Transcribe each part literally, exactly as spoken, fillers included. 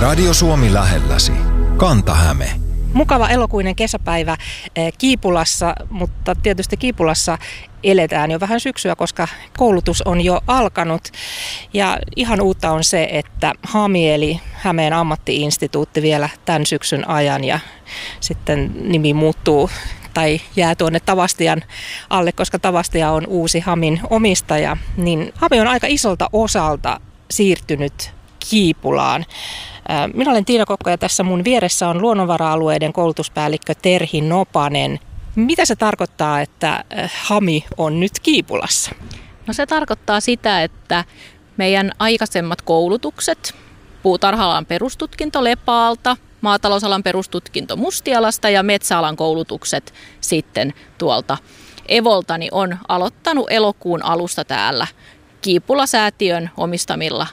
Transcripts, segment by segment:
Radio Suomi lähelläsi. Kanta-Häme. Mukava elokuinen kesäpäivä Kiipulassa, mutta tietysti Kiipulassa eletään jo vähän syksyä, koska koulutus on jo alkanut. Ja ihan uutta on se, että HAMI eli Hämeen ammatti-instituutti vielä tämän syksyn ajan ja sitten nimi muuttuu tai jää tuonne Tavastian alle, koska Tavastia on uusi HAMin omistaja, niin HAMI on aika isolta osalta siirtynyt Kiipulaan. Minä olen Tiina Kokko ja tässä mun vieressä on luonnonvara-alueiden koulutuspäällikkö Terhi Nopanen. Mitä se tarkoittaa, että HAMI on nyt Kiipulassa? No se tarkoittaa sitä, että meidän aikaisemmat koulutukset, puutarha-alan perustutkinto Lepaalta, maatalousalan perustutkinto Mustialasta ja metsäalan koulutukset sitten tuolta Evolta, niin on aloittanut elokuun alusta täällä Kiipula-säätiön omistamilla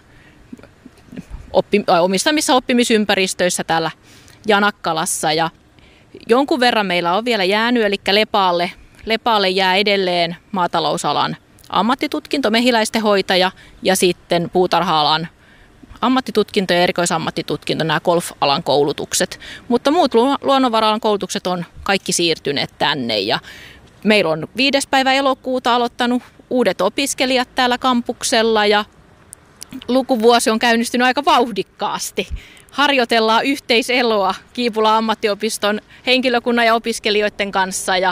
Oppi, omistamissa oppimisympäristöissä täällä Janakkalassa. Ja jonkun verran meillä on vielä jäänyt, eli Lepaalle, Lepaalle jää edelleen maatalousalan ammattitutkinto, mehiläistenhoitaja ja sitten puutarha-alan ammattitutkinto ja erikoisammattitutkinto, nämä golf-alan koulutukset. Mutta muut luonnonvara-alan koulutukset on kaikki siirtyneet tänne ja meillä on viides päivä elokuuta aloittanut uudet opiskelijat täällä kampuksella ja lukuvuosi on käynnistynyt aika vauhdikkaasti. Harjoitellaan yhteiseloa Kiipulan ammattiopiston henkilökunnan ja opiskelijoiden kanssa ja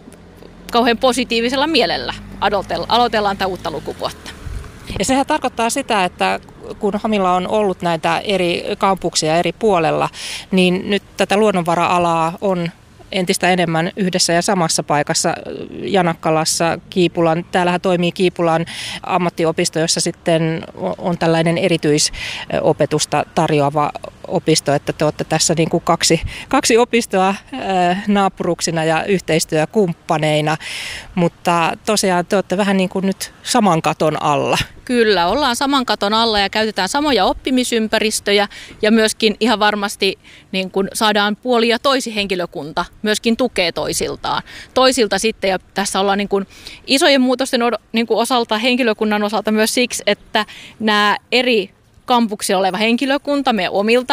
kauhean positiivisella mielellä aloitellaan tätä uutta lukuvuotta. Ja sehän tarkoittaa sitä, että kun HAMilla on ollut näitä eri kampuksia eri puolella, niin nyt tätä luonnonvara-alaa on entistä enemmän yhdessä ja samassa paikassa Janakkalassa, Kiipulan. Täällähän toimii Kiipulan ammattiopisto, jossa sitten on tällainen erityisopetusta tarjoava opisto, että te olette tässä niin kuin kaksi, kaksi opistoa naapuruksina ja yhteistyökumppaneina, mutta tosiaan te olette vähän niin kuin nyt saman katon alla. Kyllä, ollaan saman katon alla ja käytetään samoja oppimisympäristöjä ja myöskin ihan varmasti niin kuin saadaan puoli ja toisi henkilökunta myöskin tukee toisiltaan. Toisilta sitten ja tässä ollaan niin kuin isojen muutosten niin kuin osalta, henkilökunnan osalta myös siksi, että nämä eri kampuksilla oleva henkilökunta meidän omilta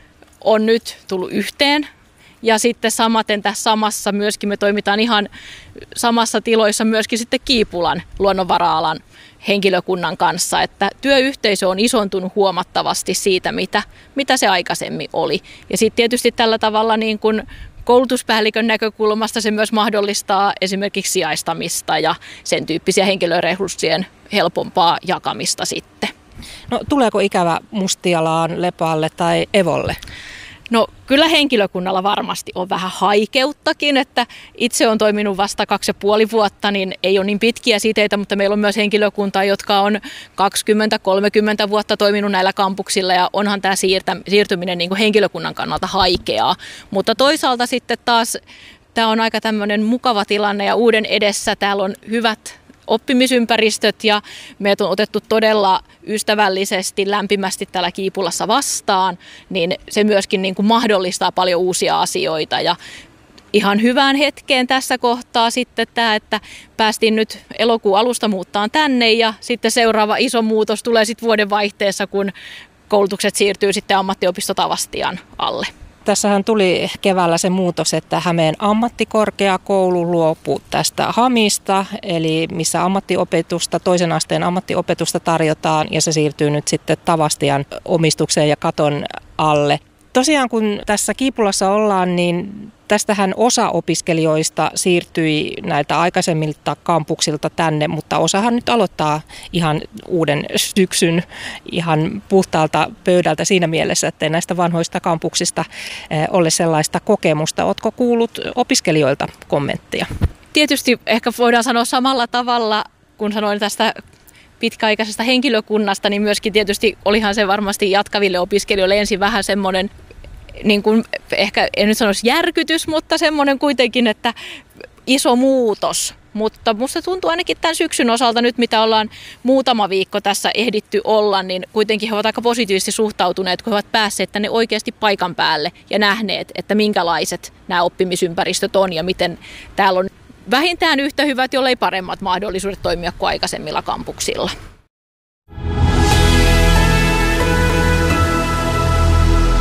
on nyt tullut yhteen. Ja sitten samaten tässä samassa myöskin me toimitaan ihan samassa tiloissa myöskin sitten Kiipulan luonnonvara-alan henkilökunnan kanssa, että työyhteisö on isontunut huomattavasti siitä, mitä, mitä se aikaisemmin oli. Ja sitten tietysti tällä tavalla niin kuin koulutuspäällikön näkökulmasta se myös mahdollistaa esimerkiksi sijaistamista ja sen tyyppisiä henkilöresurssien helpompaa jakamista sitten. No tuleeko ikävä Mustialaan, Lepaalle tai Evolle? No kyllä henkilökunnalla varmasti on vähän haikeuttakin, että itse on toiminut vasta kaksi ja puoli vuotta, niin ei ole niin pitkiä siteitä, mutta meillä on myös henkilökuntaa, jotka on kaksikymmentä kolmekymmentä vuotta toiminut näillä kampuksilla ja onhan tämä siirtyminen niin kuin henkilökunnan kannalta haikeaa. Mutta toisaalta sitten taas tämä on aika tämmöinen mukava tilanne ja uuden edessä täällä on hyvät oppimisympäristöt ja meidät on otettu todella ystävällisesti, lämpimästi täällä Kiipulassa vastaan, niin se myöskin niin kuin mahdollistaa paljon uusia asioita ja ihan hyvään hetkeen tässä kohtaa sitten tämä, että päästiin nyt elokuun alusta muuttaa tänne ja sitten seuraava iso muutos tulee sitten vuoden vaihteessa, kun koulutukset siirtyy sitten ammattiopisto Tavastian alle. Tässähän tuli keväällä se muutos, että Hämeen ammattikorkeakoulu luopui tästä HAMista, eli missä ammattiopetusta, toisen asteen ammattiopetusta tarjotaan, ja se siirtyy nyt sitten Tavastian omistukseen ja katon alle. Tosiaan kun tässä Kiipulassa ollaan, niin tästähän osa opiskelijoista siirtyi näiltä aikaisemmilta kampuksilta tänne, mutta osahan nyt aloittaa ihan uuden syksyn ihan puhtaalta pöydältä siinä mielessä, että näistä vanhoista kampuksista ole sellaista kokemusta. Oletko kuullut opiskelijoilta kommentteja? Tietysti ehkä voidaan sanoa samalla tavalla, kun sanoin tästä pitkäaikaisesta henkilökunnasta, niin myöskin tietysti olihan se varmasti jatkaville opiskelijoille ensin vähän semmoinen, niin kuin ehkä en nyt sanoisi järkytys, mutta semmoinen kuitenkin, että iso muutos. Mutta musta tuntuu ainakin tämän syksyn osalta nyt, mitä ollaan muutama viikko tässä ehditty olla, niin kuitenkin he ovat aika positiivisesti suhtautuneet, kun he ovat päässeet tänne oikeasti paikan päälle ja nähneet, että minkälaiset nämä oppimisympäristöt on ja miten täällä on vähintään yhtä hyvät, jollei paremmat mahdollisuudet toimia kuin aikaisemmilla kampuksilla.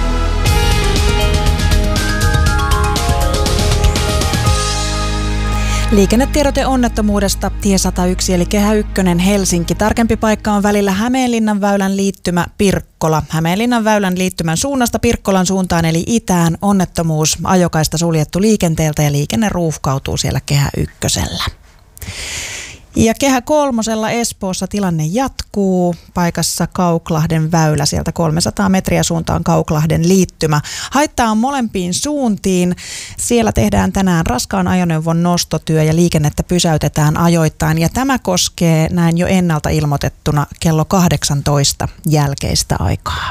Liikennetiedote onnettomuudesta tie sata yksi eli Kehä ykkönen Helsinki. Tarkempi paikka on välillä Hämeenlinnan väylän liittymä Pirkkola. Hämeenlinnan väylän liittymän suunnasta Pirkkolan suuntaan eli itään onnettomuus. Ajokaista suljettu liikenteeltä ja liikenne ruuhkautuu siellä Kehä ykkösellä. Ja Kehä kolmosella Espoossa tilanne jatkuu. Paikassa Kauklahden väylä, sieltä kolmesataa metriä suuntaan Kauklahden liittymä. Haittaa on molempiin suuntiin. Siellä tehdään tänään raskaan ajoneuvon nostotyö ja liikennettä pysäytetään ajoittain. Ja tämä koskee näin jo ennalta ilmoitettuna kello kahdeksantoista jälkeistä aikaa.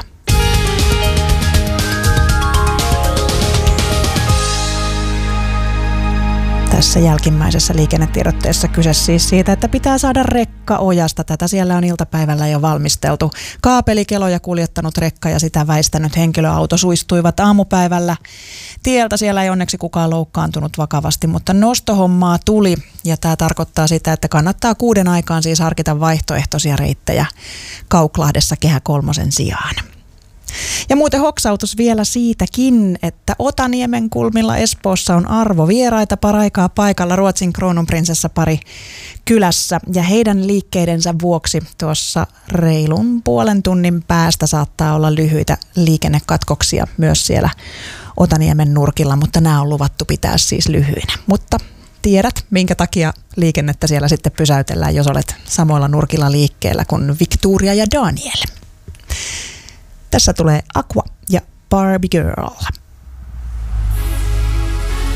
Tässä jälkimmäisessä liikennetiedotteessa kyse siis siitä, että pitää saada rekka ojasta. Tätä siellä on iltapäivällä jo valmisteltu. Kaapelikeloja kuljettanut rekka ja sitä väistänyt henkilöauto suistuivat aamupäivällä tieltä. Siellä ei onneksi kukaan loukkaantunut vakavasti, mutta nostohommaa tuli. Ja tämä tarkoittaa sitä, että kannattaa kuuden aikaan siis harkita vaihtoehtoisia reittejä Kauklahdessa Kehä kolmosen sijaan. Ja muuten hoksautus vielä siitäkin, että Otaniemen kulmilla Espoossa on arvovieraita paraikaa paikalla Ruotsin kruununprinsessa pari kylässä. Ja heidän liikkeidensä vuoksi tuossa reilun puolen tunnin päästä saattaa olla lyhyitä liikennekatkoksia myös siellä Otaniemen nurkilla, mutta nämä on luvattu pitää siis lyhyinä. Mutta tiedät, minkä takia liikennettä siellä sitten pysäytellään, jos olet samoilla nurkilla liikkeellä kuin Victoria ja Daniel. Tässä tulee Aqua ja Barbie Girl.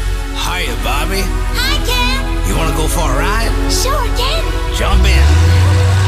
Hiya, Bobby. Hi, Ken. You wanna go for a ride? Sure, Ken. Jump in.